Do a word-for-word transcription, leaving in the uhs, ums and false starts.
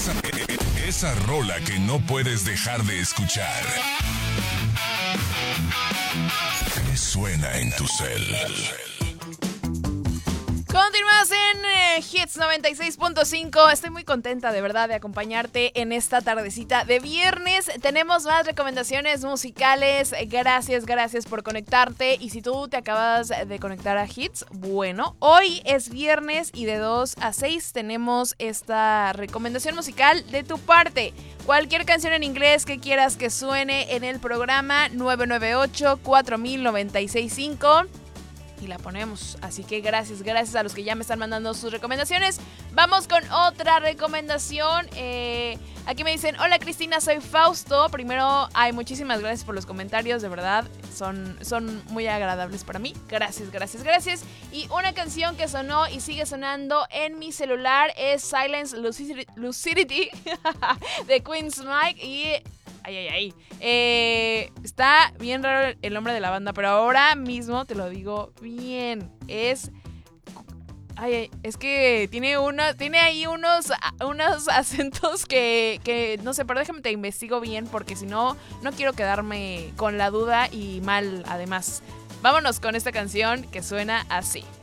Esa, esa rola que no puedes dejar de escuchar. ¿Qué suena en tu cel? Continúas en eh, Hits noventa y seis punto cinco. Estoy muy contenta de verdad de acompañarte en esta tardecita de viernes. Tenemos más recomendaciones musicales. Gracias, gracias por conectarte. Y si tú te acabas de conectar a Hits, bueno, hoy es viernes y de dos a seis tenemos esta recomendación musical de tu parte. Cualquier canción en inglés que quieras que suene en el programa nueve nueve ocho, cuatro mil, noventa y seis cinco. Y la ponemos, así que gracias, gracias a los que ya me están mandando sus recomendaciones. Vamos con otra recomendación. eh, Aquí me dicen, hola Cristina, soy Fausto. Primero, ay, muchísimas gracias por los comentarios, de verdad, son, son muy agradables para mí. Gracias, gracias, gracias. Y una canción que sonó y sigue sonando en mi celular es Silence Lucidity, Lucidity de Queen's Mike. Y ay, ay, ay. Eh, está bien raro el nombre de la banda, pero ahora mismo te lo digo bien. Es... Ay, ay, es que tiene una, tiene ahí unos, unos acentos que, que no sé, pero déjame te investigo bien porque si no, no quiero quedarme con la duda y mal además. Vámonos con esta canción que suena así.